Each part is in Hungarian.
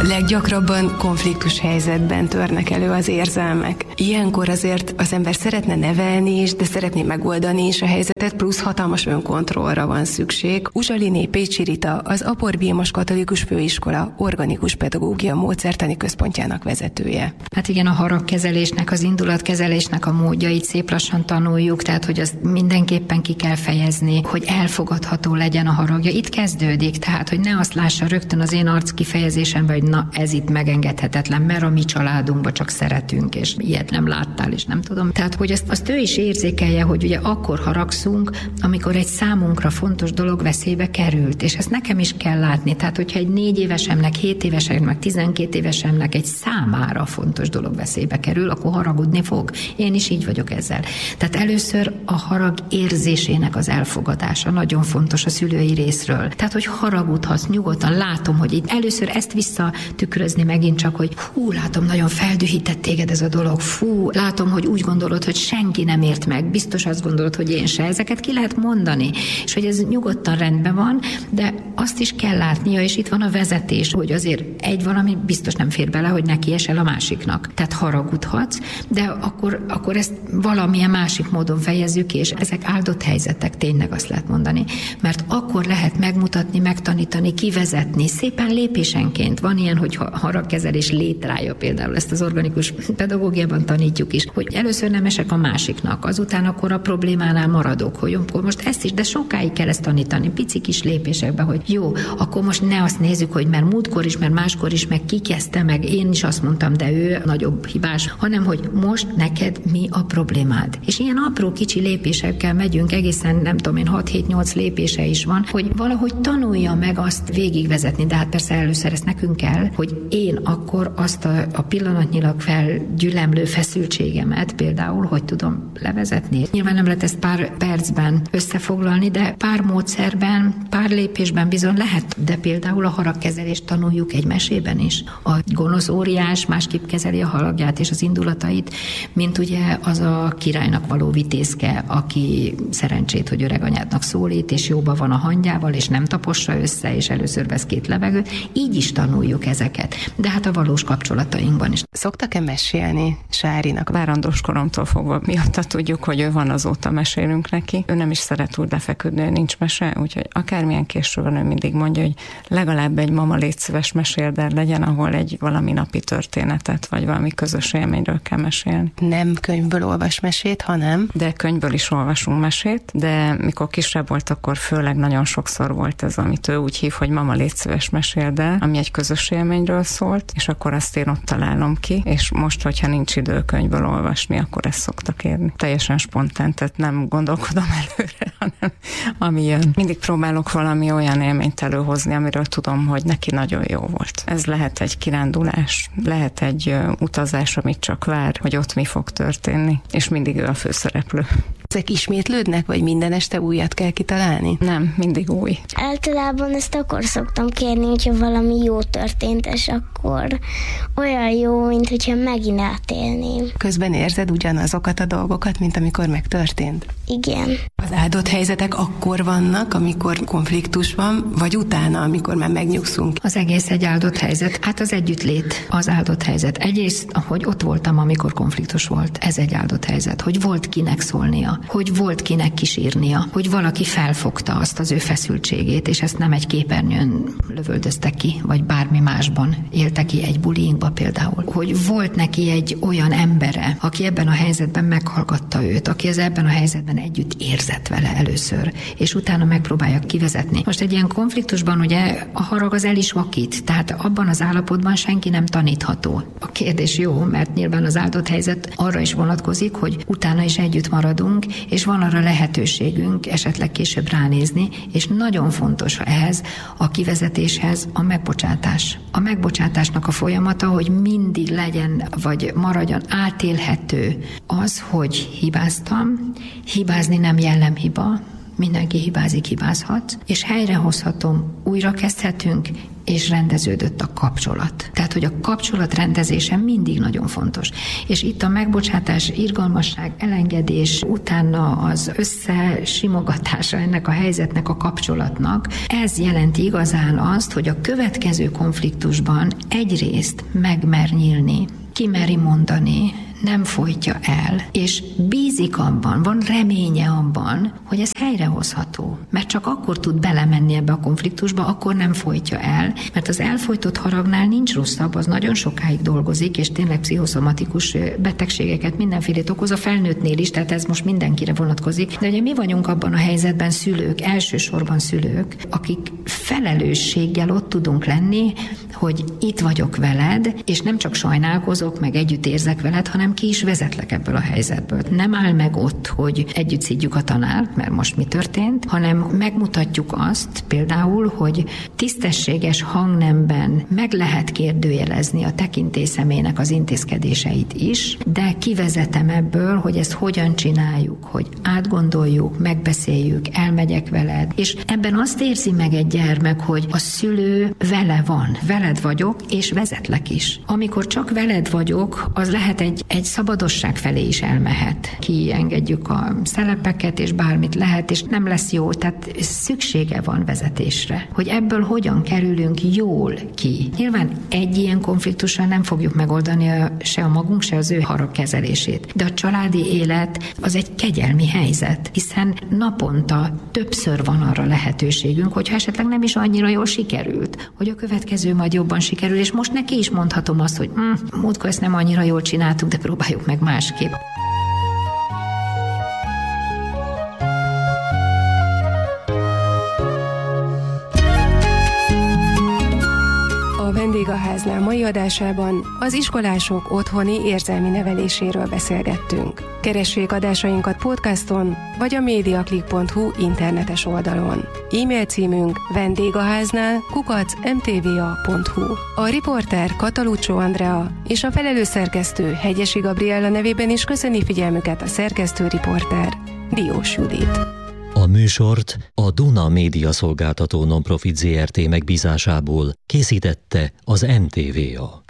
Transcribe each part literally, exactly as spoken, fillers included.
Leggyakrabban konfliktus helyzetben törnek elő az érzelmek. Ilyenkor azért az ember szeretne nevelni is, de szeretné megoldani is a helyzetet, plusz hatalmas önkontrollra van szükség. Uzsaliné Pécsi Rita, az Apor Vilmos Katolikus Főiskola Organikus Pedagógia Módszertani Központjának vezetője. Hát igen, a haragkezelésnek, az indulatkezelésnek a módjait szép lassan tanuljuk, tehát hogy azt mindenképpen ki kell fejezni, hogy elfogadható legyen a haragja. Itt kezdődik, tehát hogy ne azt lássa rögtön az én arc kifejezésemben, hogy na, ez itt megengedhetetlen, mert a mi családunkban csak szeretünk, és ilyet nem láttál, és nem tudom. Tehát, hogy azt, azt ő is érzékelje, hogy ugye akkor haragszunk, amikor egy számunkra fontos dolog veszélybe került, és ezt nekem is kell látni. Tehát, hogyha egy négy évesemnek, hét évesemnek, tizenkét évesemnek egy számára fontos dolog veszélybe kerül, akkor haragudni fog. Én is így vagyok ezzel. Tehát először a harag érzésének az elfogadása nagyon fontos a szülői részről. Tehát, hogy haragudhatsz nyugodtan, látom, hogy itt először ezt visszatükrözni megint csak, hogy hú, látom, nagyon feldühített téged ez a dolog, fú, látom, hogy úgy gondolod, hogy senki nem ért meg, biztos azt gondolod, hogy én se. Ezeket ki lehet mondani, és hogy ez nyugodtan rendben van, de azt is kell látnia, és itt van a vezetés, hogy azért egy valami biztos nem fér bele, hogy neki esel a másiknak. Tehát haragudhatsz, de akkor, akkor ezt valamilyen másik módon fejezzük ki, és ezek áldott helyzetek, tényleg azt lehet mondani. Mert akkor lehet megmutatni, megtanítani, kivezetni, szépen lépésenként. Van ilyen, hogy haragkezelés létrája, például ezt az organikus pedagógiában tanítjuk is, hogy először nem esek a másiknak, azután akkor a problémánál maradok, hogy akkor most ezt is, de sokáig kell ezt tanítani, pici kis lépésekben, hogy jó, akkor most ne azt nézzük, hogy mert múltkor is, mert máskor is, meg ki kezdte, meg én is azt mondtam, de ő nagyobb hibás, hanem hogy most neked mi a problémád. És ilyen apró kicsi lépésekkel megyünk, egészen nem tudom én, hat-hét-nyolc lépése is van, hogy valahogy tanulja meg azt végigvezetni, de hát persze először ezt nekünk kell, hogy én akkor azt a, a pillanatnyilag felgyülemlő feszültségemet például, hogy tudom levezetni. Nyilván nem lehet ezt pár percben összefoglalni, de pár módszerben, pár lépésben bizony lehet, de például a haragkezelést tanuljuk egy mesében is. A gonosz óriás másképp kezeli a haragját és az indulatait, mint ugye az a királynak való vitézke, aki szerencsét, hogy öreganyádnak szólít, és jóban van a hangyával, és nem tapossa össze, és először vesz két levegőt. Így is tanuljuk ezeket. De hát a valós kapcsolatainkban is. Szoktak-e mesélni Sárinak? Várandós koromtól fogva miatta tudjuk, hogy ő van, azóta mesélünk neki. Ő nem is szeret úgy lefeküdni, nincs mese, úgyhogy akármilyen késő van, ő mindig mondja, hogy legalább egy mama légy szíves meséld el legyen, ahol egy valami napi történetet, vagy valami közös élményről kell mesélni. Nem könyvből olvas mesét, hanem? De könyvből is olvasunk mesét, de mikor kisebb volt, akkor főleg nagyon sokszor volt ez, amit ő úgy hív, hogy mama légy szíves meséld el, ami egy közös élményről szólt, és akkor azt én ott találom ki, és most, hogyha nincs idő könyvből olvasni, akkor ezt szoktak érni. Teljesen spontán, tehát nem gondolkodom előre, hanem ami jön. Mindig próbálok valami olyan élményt előhozni, amiről tudom, hogy neki nagyon jó volt. Ez lehet egy kirándulás, lehet egy utazás, amit csak vár, hogy ott mi fog történni, és mindig ő a főszereplő. Ezek ismétlődnek, vagy minden este újat kell kitalálni? Nem, mindig új. Általában ezt akkor szoktam kérni, hogyha valami jó történt, és akkor olyan jó, mint hogyha megint átélném. Közben érzed ugyanazokat a dolgokat, mint amikor megtörtént? Igen. Az áldott helyzetek akkor vannak, amikor konfliktus van, vagy utána, amikor már megnyugszunk? Az egész egy áldott helyzet. Hát az együttlét az áldott helyzet. Egyrészt, hogy ott voltam, amikor konfliktus volt. Ez egy áldott helyzet. Hogy volt kinek szólnia, hogy volt kinek kisírnia, hogy valaki felfogta azt az ő feszültségét, és ezt nem egy képernyőn lövöldözte ki, vagy bármi másban élte ki, egy bullyingba például. Hogy volt neki egy olyan embere, aki ebben a helyzetben meghallgatta őt, aki ez ebben a helyzetben együtt érzett vele először, és utána megpróbálja kivezetni. Most egy ilyen konfliktusban ugye a harag az el is vakít, tehát abban az állapotban senki nem tanítható. A kérdés jó, mert nyilván az áldott helyzet arra is vonatkozik, hogy utána is együtt maradunk, és van arra lehetőségünk esetleg később ránézni, és nagyon fontos ehhez a kivezetéshez a megbocsátás. A megbocsátásnak a folyamata, hogy mindig legyen, vagy maradjon átélhető az, hogy hibáztam, hibázni nem jellemhiba, mindenki hibázik, hibázhat, és helyrehozhatom, újra kezdhetünk, és rendeződött a kapcsolat. Tehát, hogy a kapcsolat rendezése mindig nagyon fontos. És itt a megbocsátás, irgalmasság, elengedés, utána az összesimogatása ennek a helyzetnek, a kapcsolatnak, ez jelenti igazán azt, hogy a következő konfliktusban egyrészt megmer nyílni, kimeri mondani, nem folytja el, és bízik abban, van reménye abban, hogy ez helyrehozható. Mert csak akkor tud belemenni ebbe a konfliktusba, akkor nem folytja el, mert az elfojtott haragnál nincs rosszabb, az nagyon sokáig dolgozik, és tényleg pszichoszomatikus betegségeket, mindenfélét okoz a felnőttnél is, tehát ez most mindenkire vonatkozik. De ugye mi vagyunk abban a helyzetben szülők, elsősorban szülők, akik felelősséggel ott tudunk lenni, hogy itt vagyok veled, és nem csak sajnálkozok, meg együtt érzek veled, hanem ki is vezetlek ebből a helyzetből. Nem áll meg ott, hogy együtt szidjuk a tanárt, mert most mi történt, hanem megmutatjuk azt például, hogy tisztességes hangnemben meg lehet kérdőjelezni a tekintély személynek az intézkedéseit is, de kivezetem ebből, hogy ezt hogyan csináljuk, hogy átgondoljuk, megbeszéljük, elmegyek veled, és ebben azt érzi meg egy gyermek, hogy a szülő vele van, veled vagyok, és vezetlek is. Amikor csak veled vagyok, az lehet egy, egy szabadosság felé is elmehet. Kiengedjük a szelepeket, és bármit lehet, és nem lesz jó, tehát szüksége van vezetésre. Hogy ebből hogyan kerülünk jól ki. Nyilván egy ilyen konfliktussal nem fogjuk megoldani a, se a magunk, se az ő haragkezelését. De a családi élet az egy kegyelmi helyzet, hiszen naponta többször van arra lehetőségünk, hogyha esetleg nem is annyira jól sikerült, hogy a következő majd jobban sikerül, és most neki is mondhatom azt, hogy hm, múltkor ezt nem annyira jól csináltuk, de próbáljuk meg másképp. A Vendégháznál mai adásában az iskolások otthoni érzelmi neveléséről beszélgettünk. Keressék adásainkat podcaston, vagy a mediaclick pont hu internetes oldalon. E-mail címünk vendégháznál kukac em té vé a pont hu. A riporter Kataluccio Andrea és a felelős szerkesztő Hegyesi Gabriella nevében is köszöni figyelmüket a szerkesztő riporter Diós Judit. A műsort a Duna Média Szolgáltató Nonprofit zé er té megbízásából készítette az em té vé a.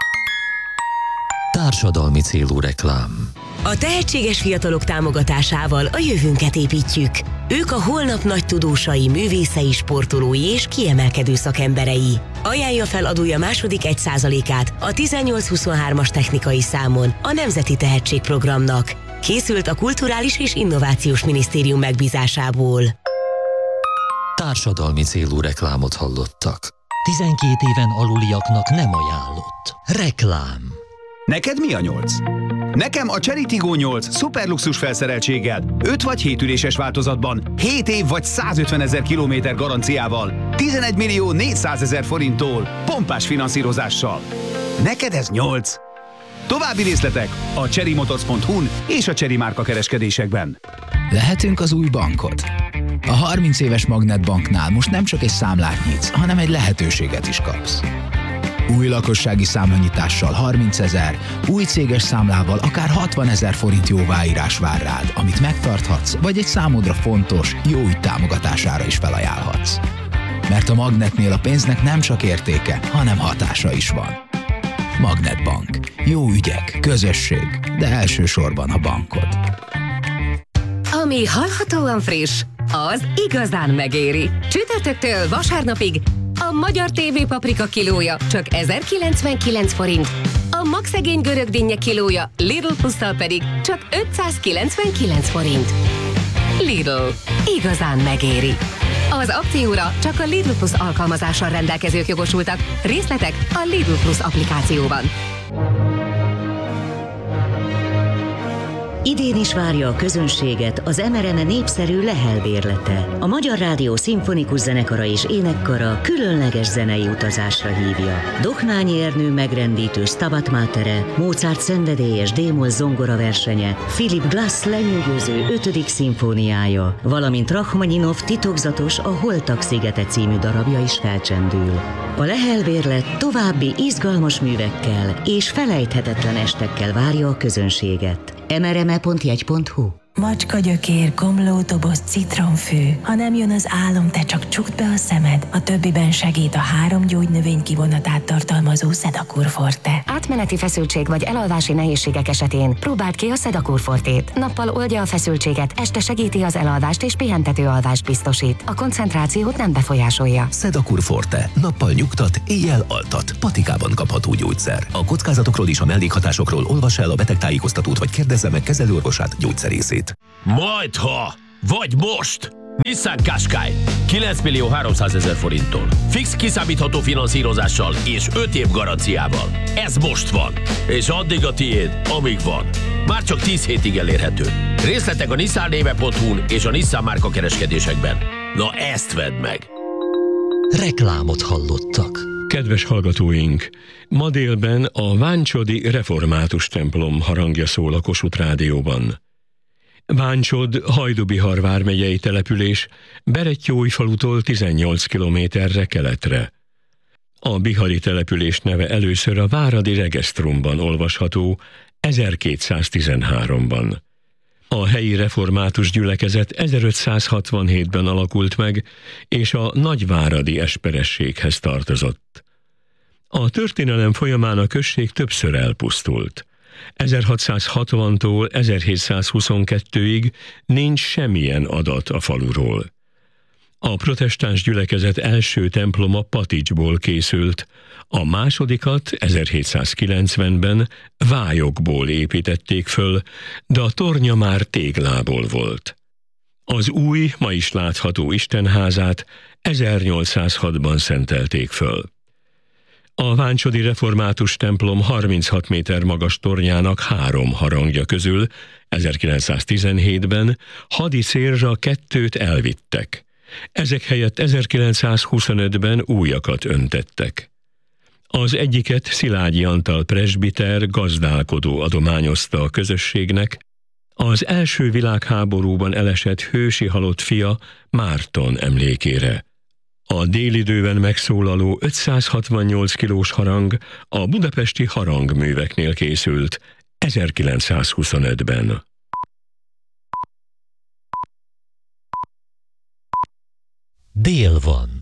Társadalmi célú reklám. A tehetséges fiatalok támogatásával a jövőnket építjük. Ők a holnap nagy tudósai, művészei, sportolói és kiemelkedő szakemberei. Ajánlja fel adója második egy százalékát a tizennyolc huszonhármas technikai számon a Nemzeti Tehetségprogramnak. Készült a Kulturális és Innovációs Minisztérium megbízásából. Társadalmi célú reklámot hallottak. tizenkét éven aluliaknak nem ajánlott. Reklám. Neked mi a nyolc? Nekem a Chery Tiggo nyolc szuperluxus felszereltséggel, öt vagy hét üléses változatban, hét év vagy százötvenezer kilométer garanciával, tizenegy millió négyszázezer forinttól, pompás finanszírozással. Neked ez nyolc? További részletek a chery motors pont hu-n és a Chery márka kereskedésekben. Lehetünk az új bankod. A harminc éves Magnetbanknál most nem csak egy számlát nyitsz, hanem egy lehetőséget is kapsz. Új lakossági számlanyitással harmincezer, új céges számlával akár hatvanezer forint jóváírás vár rád, amit megtarthatsz, vagy egy számodra fontos, jó ügy támogatására is felajánlhatsz. Mert a Magnetnél a pénznek nem csak értéke, hanem hatása is van. Magnetbank. Jó ügyek, közösség, de elsősorban a bankod. Ami hallhatóan friss, az igazán megéri. Csütörtöktől vasárnapig a magyar té vé paprika kilója csak ezerkilencvenkilenc forint, a magszegény görög dinnye kilója Lidl plusszal pedig csak ötszázkilencvenkilenc forint. Lidl. Igazán megéri. Az akcióra csak a Lidl Plus alkalmazással rendelkezők jogosultak. Részletek a Lidl Plus applikációban. Idén is várja a közönséget az em er em e népszerű Lehel bérlete. A Magyar Rádió Szimfonikus Zenekara és Énekkara különleges zenei utazásra hívja. Dohnányi Ernő megrendítő Stabat Matere, Mozart szenvedélyes D-moll zongora versenye, Philip Glass lenyűgöző ötödik szimfóniája, valamint Rachmaninov titokzatos A Holtak szigete című darabja is felcsendül. A Lehel bérlet további izgalmas művekkel és felejthetetlen estekkel várja a közönséget. em er em e pont jegy pont hu Macska gyökér, komlótoboz, citronfű. Ha nem jön az álom, te csak csukd be a szemed. A többiben segít a három gyógynövény kivonatát tartalmazó Sedakur Forte. Átmeneti feszültség vagy elalvási nehézségek esetén próbáld ki a Sedakur Fortét. Nappal oldja a feszültséget, este segíti az elalvást és pihentető alvást biztosít. A koncentrációt nem befolyásolja. Sedakur Forte. Nappal nyugtat, éjjel altat. Patikában kapható gyógyszer. A kockázatokról és a mellékhatásokról olvas el a betegtájékoztatót vagy kérdezze meg kezelőorvosát, gyógyszerészét. Majdha, vagy most! Nissan Qashqai kilenc millió háromszázezer forinttól. Fix kiszámítható finanszírozással és öt év garanciával. Ez most van, és addig a tiéd, amíg van. Már csak tíz hétig elérhető. Részletek a nissan néve pont hu-n és a Nissan márka kereskedésekben. Na ezt vedd meg! Reklámot hallottak. Kedves hallgatóink! Ma délben a Váncsodi Református templom harangja szól a Kossuth Rádióban. Váncsod Hajdubihar vármegyei település Berettyóújfalutól tizennyolc kilométerre keletre. A bihari település neve először a Váradi Regesztrumban olvasható ezerkétszáztizenháromban. A helyi református gyülekezet ezerötszázhatvanhétben alakult meg, és a Nagyváradi esperességhez tartozott. A történelem folyamán a község többször elpusztult. ezerhatszázhatvantól ezerhétszázhuszonkettőig nincs semmilyen adat a faluról. A protestáns gyülekezet első temploma paticsból készült, a másodikat ezerhétszázkilencvenben vályokból építették föl, de a tornya már téglából volt. Az új, ma is látható istenházát ezernyolcszázhatban szentelték föl. A váncsodi református templom harminchat méter magas tornyának három harangja közül ezerkilencszáztizenhétben hadi célra kettőt elvittek. Ezek helyett ezerkilencszázhuszonötben újakat öntettek. Az egyiket Szilágyi Antal presbiter gazdálkodó adományozta a közösségnek, az első világháborúban elesett hősi halott fia Márton emlékére. A délidőben megszólaló ötszázhatvannyolc kilós harang a budapesti harangműveknél készült ezerkilencszázhuszonötben. Dél van.